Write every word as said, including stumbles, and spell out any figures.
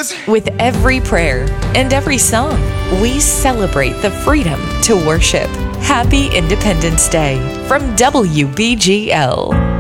Cause With every prayer and every song, we celebrate the freedom to worship. Happy Independence Day from W B G L.